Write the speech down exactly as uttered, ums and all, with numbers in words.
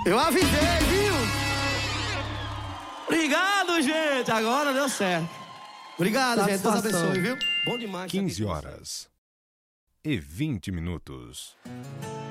Eu avisei, viu? Obrigado, gente. Agora deu certo. Obrigado, gente. Deus abençoe, viu? Bom demais. quinze horas e vinte minutos.